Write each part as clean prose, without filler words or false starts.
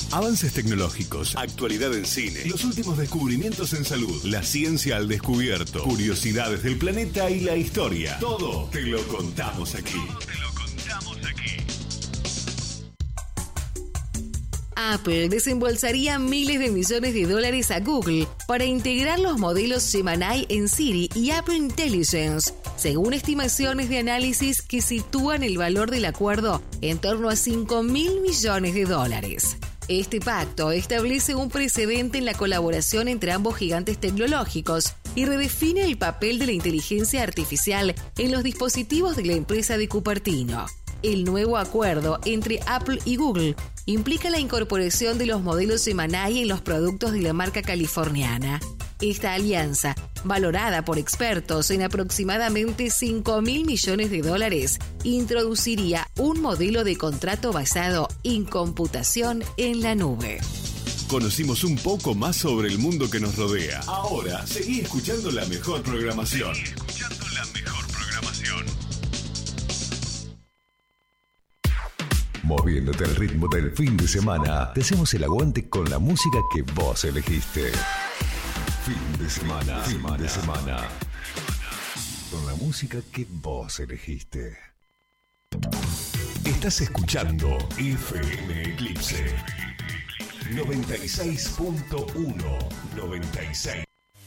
Avances tecnológicos, actualidad en cine, los últimos descubrimientos en salud, la ciencia al descubierto, curiosidades del planeta y la historia. Todo te lo contamos aquí. Apple desembolsaría miles de millones de dólares a Google para integrar los modelos Gemini en Siri y Apple Intelligence, según estimaciones de análisis que sitúan el valor del acuerdo en torno a $5.000 millones. Este pacto establece un precedente en la colaboración entre ambos gigantes tecnológicos y redefine el papel de la inteligencia artificial en los dispositivos de la empresa de Cupertino. El nuevo acuerdo entre Apple y Google implica la incorporación de los modelos Gemini en los productos de la marca californiana. Esta alianza, valorada por expertos en aproximadamente $5.000 millones, introduciría un modelo de contrato basado en computación en la nube. Conocimos un poco más sobre el mundo que nos rodea. Ahora, seguí escuchando la mejor programación. Moviéndote al ritmo del fin de semana, te hacemos el aguante con la música que vos elegiste. Fin de semana. Con la música que vos elegiste. Estás escuchando FM Eclipse 96.1 96.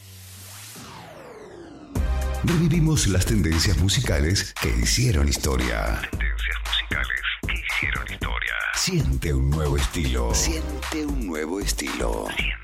Revivimos las tendencias musicales que hicieron historia. Siente un nuevo estilo.